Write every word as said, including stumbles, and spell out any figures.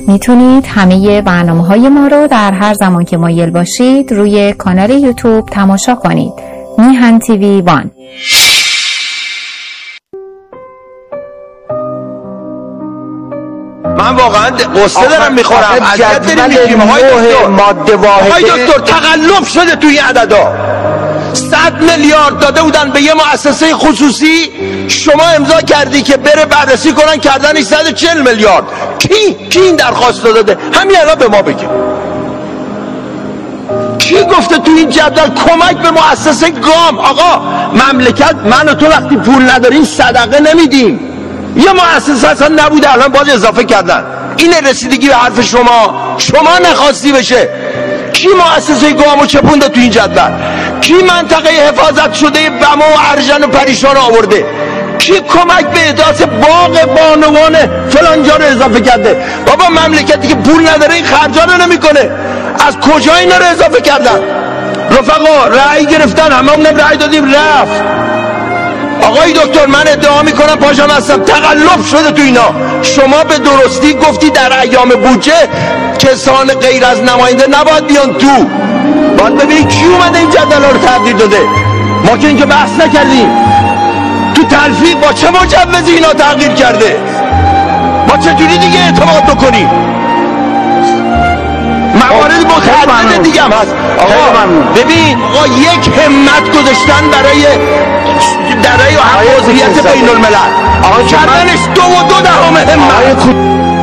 میتونید همه برنامه های ما رو در هر زمان که مایل باشید روی کانال یوتیوب تماشا کنید. میهن تیوی وان. من واقعا قصه دارم میخورم. جدول نوع ماده واحده آقای دکتر تقلب شده توی عددا. صد میلیارد داده بودن به یه مؤسسه خصوصی، شما امضا کردی که بره بررسی کنن، کردنش صد و چهل میلیارد. کی کی این درخواست داده؟ همین الان به ما بگه. کی گفته تو این جدول کمک به مؤسسه گام؟ آقا مملکت من و تو وقتی پول نداریم صدقه نمیدیم. یه مؤسسه اصلا نبوده الان باز اضافه کردن. این رسیدگی به حرف شما. شما نخواستی بشه. کی مؤسسه گامو چپونده تو این جدول؟ کی منطقه حفاظت شده بما و ارژن و پریشان آورده؟ کی کمک به احداث باغ بانوان فلانجا رو اضافه کرده؟ بابا مملکتی که پول نداره این خرجا رو نمیکنه. از کجا اینا رو اضافه کردن؟ رفقا رأی گرفتن، هممون رأی دادیم رفت. آقای دکتر من ادعا میکنم پاشم هستم تقلب شده تو اینا. شما به درستی گفتی در ایام بودجه کسان غیر از نماینده نباید بیان تو. باید ببینید کی اومده این جدول رو تغییر داده. ما که اینجا بحث نکردیم. تو تلفیق با چه مجوزی اینا تغییر کرده؟ ما چجوری دیگه اعتماد بکنیم؟ موارد متعدد دیگه هم هست. آقا ببین آقا یک همت گذاشتن برای درای و حق عضویت بین الملل کردنش دو و دو دهم همت.